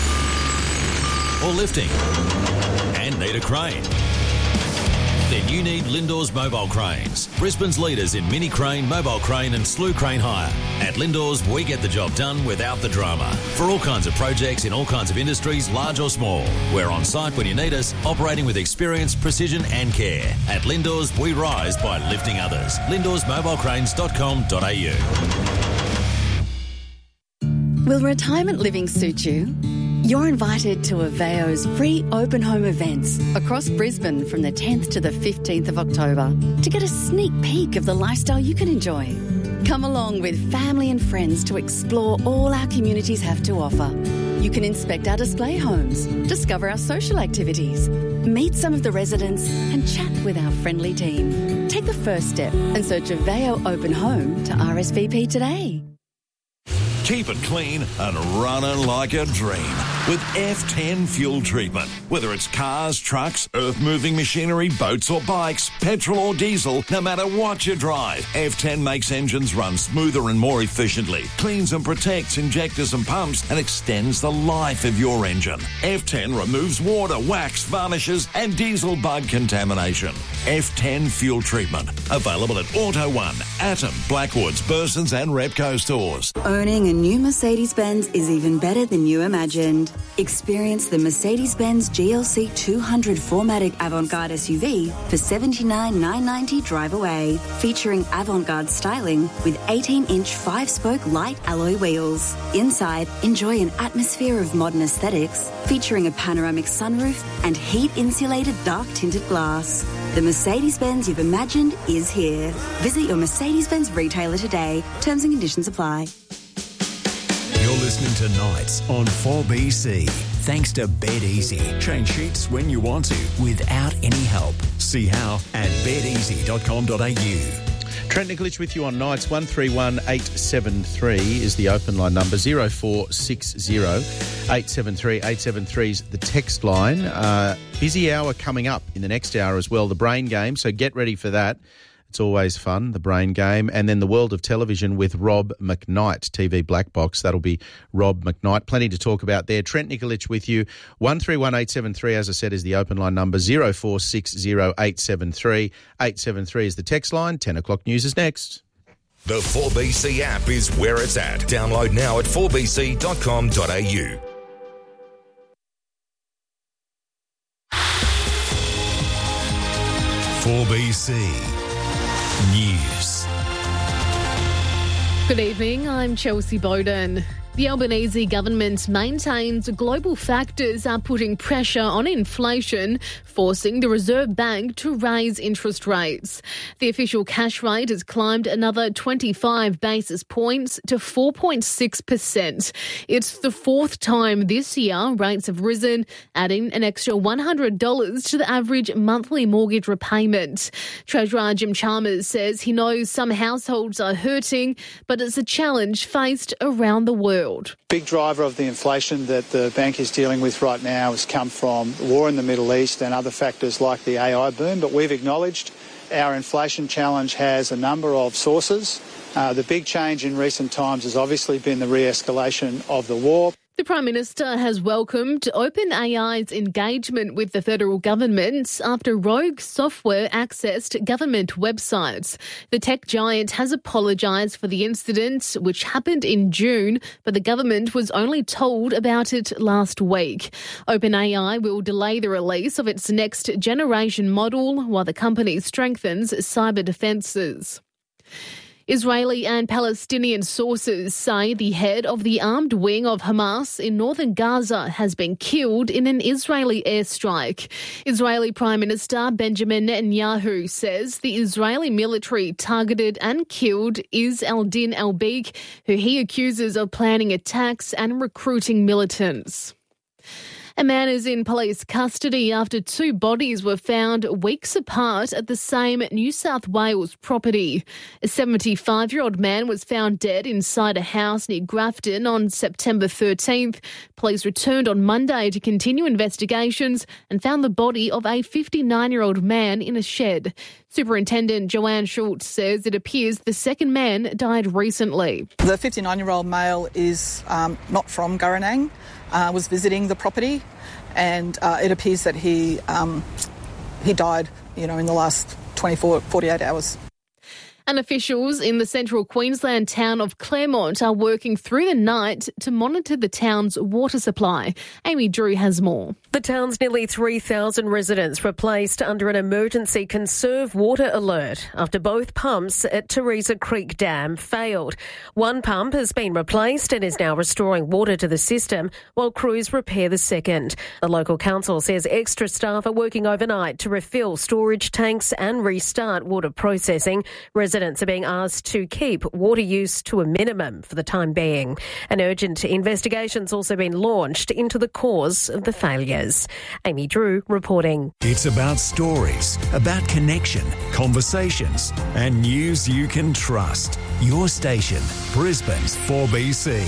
Speaker 6: or lifting, and need a crane? Then you need Lindors Mobile Cranes, Brisbane's leaders in mini crane, mobile crane and slew crane hire. At Lindors, we get the job done without the drama. For all kinds of projects in all kinds of industries, large or small. We're on site when you need us, operating with experience, precision and care. At Lindors, we rise by lifting others. lindors mobile cranes dot com dot a u.
Speaker 7: Will retirement living suit you? You're invited to Aveo's free open home events across Brisbane from the tenth to the fifteenth of October to get a sneak peek of the lifestyle you can enjoy. Come along with family and friends to explore all our communities have to offer. You can inspect our display homes, discover our social activities, meet some of the residents and chat with our friendly team. Take the first step and search Aveo Open Home to R S V P today.
Speaker 20: Keep it clean and running like a dream with F ten fuel treatment. Whether it's cars, trucks, earth-moving machinery, boats or bikes, petrol or diesel, no matter what you drive, F ten makes engines run smoother and more efficiently, cleans and protects injectors and pumps, and extends the life of your engine. F ten removes water, wax, varnishes, and diesel bug contamination. F ten fuel treatment. Available at Auto One, Atom, Blackwoods, Burson's and Repco stores.
Speaker 7: Owning a new Mercedes-Benz is even better than you imagined. Experience the Mercedes-Benz G L C two hundred four matic Avant-Garde S U V for seventy-nine thousand nine hundred ninety dollars drive away, featuring Avant-Garde styling with eighteen inch five-spoke light alloy wheels. Inside, enjoy an atmosphere of modern aesthetics, featuring a panoramic sunroof and heat-insulated dark-tinted glass. The Mercedes-Benz you've imagined is here. Visit your Mercedes-Benz retailer today. Terms and conditions apply.
Speaker 30: You're listening to Nights on four B C. Thanks to Bed Easy. Change sheets when you want to without any help. See how at bed easy dot com dot a u.
Speaker 1: Trent Nikolic with you on Nights. one three one eight seven three is the open line number. zero four six zero eight seven three eight seven three is the text line. Uh, busy hour coming up in the next hour as well, the Brain Game, so get ready for that. It's always fun, the Brain Game. And then the World of Television with Rob McKnight, T V Black Box. That'll be Rob McKnight. Plenty to talk about there. Trent Nikolic with you. one three one eight seven three, as I said, is the open line number. zero four six zero eight seven three eight seven three is the text line. ten o'clock news is next.
Speaker 20: The four B C app is where it's at. Download now at four b c dot com dot a u.
Speaker 4: four B C News.
Speaker 8: Good evening, I'm Chelsea Bowden. The Albanese government maintains global factors are putting pressure on inflation, forcing the Reserve Bank to raise interest rates. The official cash rate has climbed another twenty-five basis points to four point six percent. It's the fourth time this year rates have risen, adding an extra one hundred dollars to the average monthly mortgage repayment. Treasurer Jim Chalmers says he knows some households are hurting, but it's a challenge faced around the world.
Speaker 9: Big driver of the inflation that the bank is dealing with right now has come from the war in the Middle East and other factors like the A I boom, but we've acknowledged our inflation challenge has a number of sources. Uh, the big change in recent times has obviously been the re-escalation of the war.
Speaker 8: The Prime Minister has welcomed OpenAI's engagement with the federal government after rogue software accessed government websites. The tech giant has apologised for the incident, which happened in June, but the government was only told about it last week. OpenAI will delay the release of its next generation model while the company strengthens cyber defences. Israeli and Palestinian sources say the head of the armed wing of Hamas in northern Gaza has been killed in an Israeli airstrike. Israeli Prime Minister Benjamin Netanyahu says the Israeli military targeted and killed Izz al-Din al-Beek, who he accuses of planning attacks and recruiting militants. A man is in police custody after two bodies were found weeks apart at the same New South Wales property. A seventy-five-year-old man was found dead inside a house near Grafton on September thirteenth. Police returned on Monday to continue investigations and found the body of a fifty-nine-year-old man in a shed. Superintendent Joanne Schultz says it appears the second man died recently.
Speaker 10: The fifty-nine-year-old male is um, not from Guranang, uh, was visiting the property, and uh, it appears that he um, he died, you know, in the last twenty-four, forty-eight hours.
Speaker 8: And officials in the central Queensland town of Claremont are working through the night to monitor the town's water supply. Amy Drew has more.
Speaker 11: The town's nearly three thousand residents were placed under an emergency conserve water alert after both pumps at Teresa Creek Dam failed. One pump has been replaced and is now restoring water to the system while crews repair the second. The local council says extra staff are working overnight to refill storage tanks and restart water processing. Residents are being asked to keep water use to a minimum for the time being. An urgent investigation's also been launched into the cause of the failures. Amy Drew reporting.
Speaker 4: It's about stories, about connection, conversations, and news you can trust. Your station, Brisbane's four B C.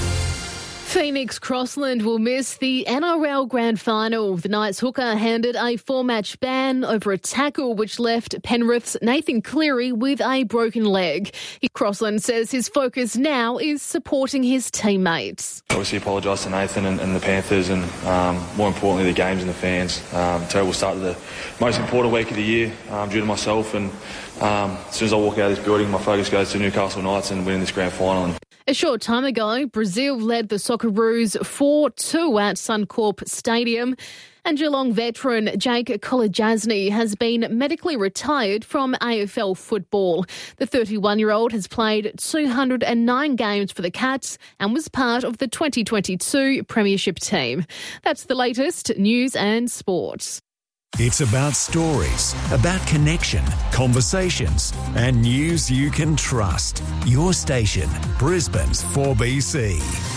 Speaker 8: Phoenix Crossland will miss the N R L Grand Final. The Knights hooker handed a four-match ban over a tackle which left Penrith's Nathan Cleary with a broken leg. Crossland says his focus now is supporting his teammates.
Speaker 12: Obviously apologise to Nathan and, and the Panthers and um, more importantly the games and the fans. Um, terrible start to the most important week of the year um, due to myself, and um, as soon as I walk out of this building my focus goes to Newcastle Knights and winning this Grand Final. And
Speaker 8: a short time ago, Brazil led the Socceroos four two at Suncorp Stadium, and Geelong veteran Jake Kolodjasny has been medically retired from A F L football. The thirty-one-year-old has played two hundred nine games for the Cats and was part of the twenty twenty-two Premiership team. That's the latest news and sports.
Speaker 4: It's about stories, about connection, conversations, and news you can trust. Your station, Brisbane's four B C.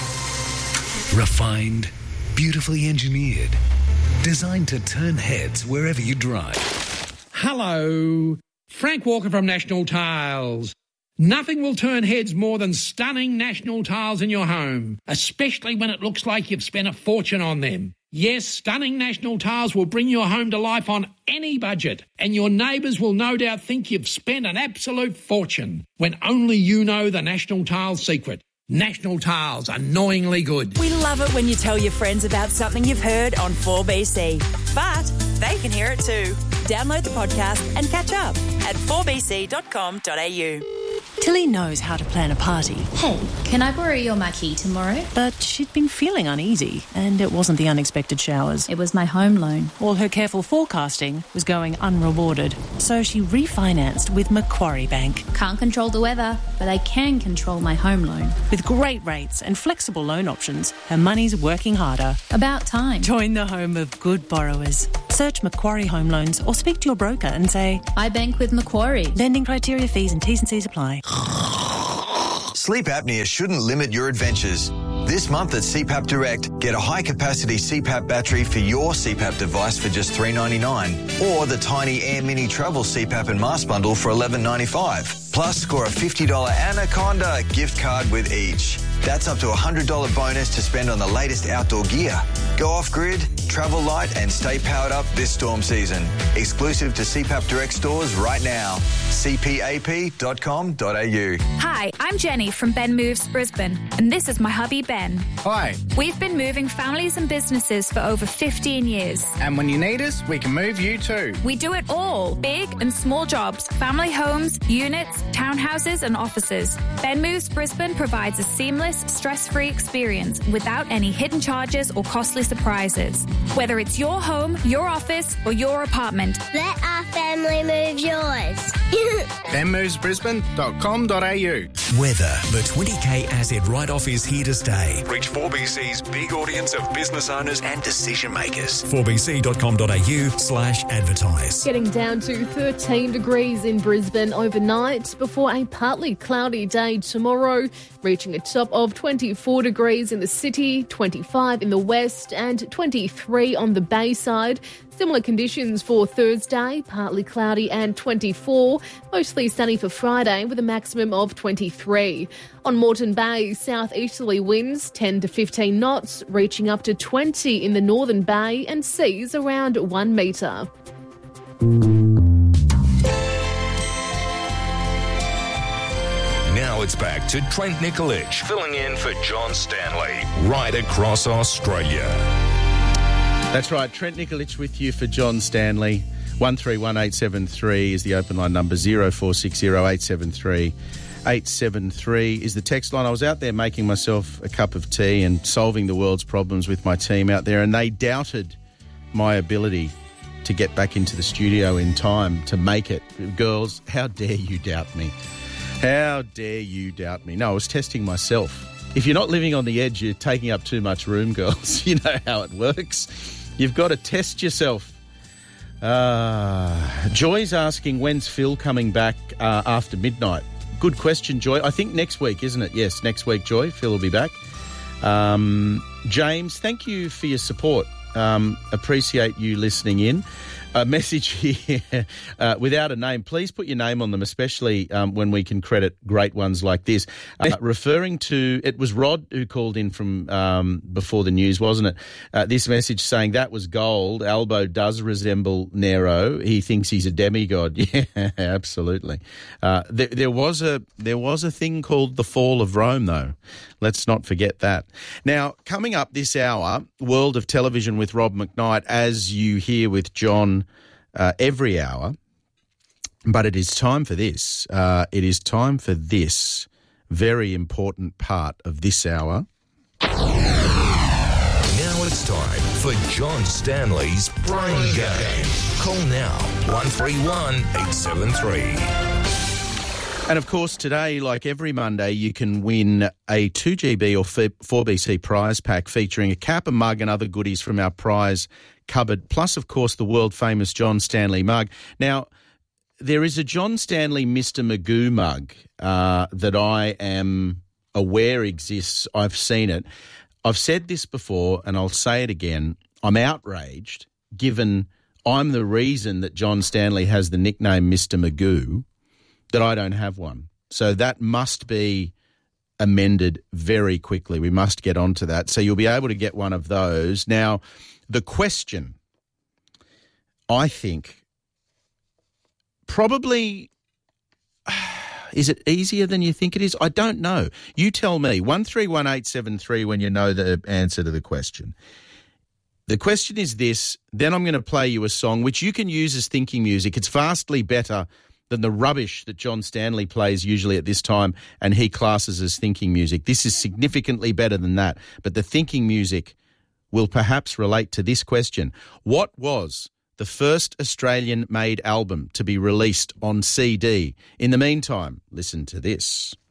Speaker 13: Refined, beautifully engineered, designed to turn heads wherever you drive.
Speaker 24: Hello, Frank Walker from National Tiles. Nothing will turn heads more than stunning National Tiles in your home, especially when it looks like you've spent a fortune on them. Yes, stunning National Tiles will bring your home to life on any budget, and your neighbours will no doubt think you've spent an absolute fortune when only you know the National Tiles secret. National Tiles, annoyingly good.
Speaker 14: We love it when you tell your friends about something you've heard on four B C, but they can hear it too. Download the podcast and catch up at four b c dot com dot a u.
Speaker 2: Tilly knows how to plan a party.
Speaker 15: Hey, can I borrow your marquee tomorrow?
Speaker 2: But she'd been feeling uneasy, and it wasn't the unexpected showers.
Speaker 15: It was my home loan.
Speaker 2: All her careful forecasting was going unrewarded, so she refinanced with Macquarie Bank.
Speaker 15: Can't control the weather, but I can control my home loan.
Speaker 2: With great rates and flexible loan options, her money's working harder.
Speaker 15: About time.
Speaker 2: Join the home of good borrowers. Search Macquarie Home Loans or speak to your broker and say,
Speaker 15: I bank with Macquarie.
Speaker 2: Lending criteria, fees and T's and C's apply.
Speaker 28: Sleep apnea shouldn't limit your adventures. This month at C PAP Direct, get a high-capacity C PAP battery for your C PAP device for just three dollars ninety-nine, or the tiny Air Mini Travel C PAP and mask bundle for eleven dollars ninety-five. Plus, score a fifty dollars Anaconda gift card with each. That's up to a one hundred dollars bonus to spend on the latest outdoor gear. Go off-grid, travel light and stay powered up this storm season. Exclusive to C PAP Direct stores right now. c p a p dot com dot a u.
Speaker 16: Hi, I'm Jenny from Ben Moves Brisbane, and this is my hubby Ben.
Speaker 17: Hi.
Speaker 16: We've been moving families and businesses for over fifteen years.
Speaker 17: And when you need us, we can move you too.
Speaker 16: We do it all, big and small jobs, family homes, units, townhouses and offices. Ben Moves Brisbane provides a seamless, stress-free experience without any hidden charges or costly surprises. Whether it's your home, your office or your apartment.
Speaker 18: Let our family move yours.
Speaker 17: ben moves brisbane dot com dot a u.
Speaker 4: Weather. The twenty K asset write-off is here to stay.
Speaker 13: Reach four B C's big audience of business owners and decision makers.
Speaker 4: four b c dot com dot a u slash advertise.
Speaker 8: Getting down to thirteen degrees in Brisbane overnight before a partly cloudy day tomorrow, reaching a top of twenty-four degrees in the city, twenty-five in the west and twenty-three on the Bayside. Similar conditions for Thursday, partly cloudy and twenty-four, mostly sunny for Friday with a maximum of twenty-three. On Moreton Bay, southeasterly winds ten to fifteen knots, reaching up to twenty in the Northern Bay and seas around one metre.
Speaker 20: Now it's back to Trent Nikolic, filling in for John Stanley, right across Australia.
Speaker 1: That's right, Trent Nikolic with you for John Stanley. one three one eight seven three is the open line number, zero four six zero eight seven three eight seven three is the text line. I was out there making myself a cup of tea and solving the world's problems with my team out there, and they doubted my ability to get back into the studio in time to make it. Girls, how dare you doubt me? How dare you doubt me? No, I was testing myself. If you're not living on the edge, you're taking up too much room, girls. You know how it works. You've got to test yourself. Uh, Joy's asking, when's Phil coming back uh, after midnight? Good question, Joy. I think next week, isn't it? Yes, next week, Joy. Phil will be back. Um, James, thank you for your support. Um, appreciate you listening in. A message here uh, without a name. Please put your name on them, especially um, when we can credit great ones like this. Uh, referring to, it was Rod who called in from um, before the news, wasn't it? Uh, this message saying that was gold. Albo does resemble Nero. He thinks he's a demigod. Yeah, absolutely. Uh, there, there was a there was a thing called the Fall of Rome, though. Let's not forget that. Now, coming up this hour, World of Television with Rob McKnight, as you hear with John uh, every hour. But it is time for this. Uh, it is time for this very important part of this hour.
Speaker 20: Now it's time for John Stanley's Brain Game. Call now, one three one eight seven three.
Speaker 1: And, of course, today, like every Monday, you can win a two G B or four B C prize pack featuring a cap, a mug and other goodies from our prize cupboard, plus, of course, the world-famous John Stanley mug. Now, there is a John Stanley Mister Magoo mug uh, that I am aware exists. I've seen it. I've said this before, and I'll say it again. I'm outraged, given I'm the reason that John Stanley has the nickname Mister Magoo, that I don't have one. So that must be amended very quickly. We must get onto that. So you'll be able to get one of those. Now, the question, I think, probably, is it easier than you think it is? I don't know. You tell me. one three one eight seven three when you know the answer to the question. The question is this, then I'm going to play you a song which you can use as thinking music. It's vastly better than the rubbish that John Stanley plays usually at this time and he classes as thinking music. This is significantly better than that. But the thinking music will perhaps relate to this question. What was the first Australian-made album to be released on C D? In the meantime, listen to this.